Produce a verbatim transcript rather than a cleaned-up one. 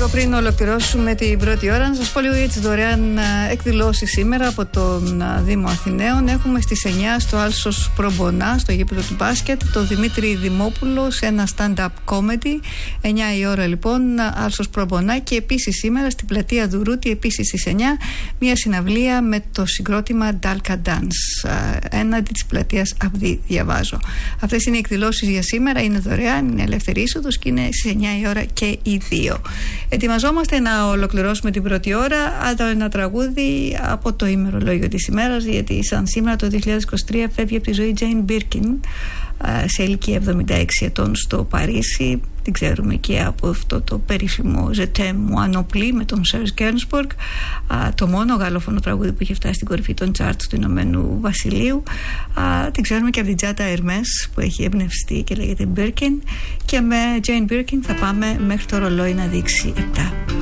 Λίγο πριν ολοκληρώσουμε την πρώτη ώρα, να σας πω λίγο για τις δωρεάν εκδηλώσεις σήμερα από τον Δήμο Αθηναίων. Έχουμε στις εννιά στο Άλσος Προμπονά, στο γήπεδο του μπάσκετ, τον Δημήτρη Δημόπουλο σε ένα stand-up comedy. εννιά η ώρα λοιπόν, Άλσος Προμπονά. Και επίσης σήμερα στην πλατεία Δουρούτη, επίσης στις εννιά, μια συναυλία με το συγκρότημα Dalka Dance, έναντι της πλατείας Αυδή, διαβάζω. Αυτές είναι οι εκδηλώσεις για σήμερα, είναι δωρεάν, είναι ελεύθερη είσοδος και είναι στις εννιά η ώρα και οι δύο. Ετοιμαζόμαστε να ολοκληρώσουμε την πρώτη ώρα. Άλλο ένα τραγούδι από το ημερολόγιο της ημέρας, γιατί σαν σήμερα το δύο χιλιάδες είκοσι τρία φεύγει από τη ζωή Jane Birkin σε ηλικία εβδομήντα έξι ετών στο Παρίσι. Την ξέρουμε και από αυτό το περίφημο Je t'aime moi non plus με τον Serge Gainsbourg, το μόνο γαλλόφωνο τραγούδι που είχε φτάσει στην κορυφή των charts του Ηνωμένου Βασιλείου. Την ξέρουμε και από την Τζάτα Hermes που έχει εμπνευστεί και λέγεται Birkin. Και με Jane Birkin θα πάμε μέχρι το ρολόι να δείξει επτά.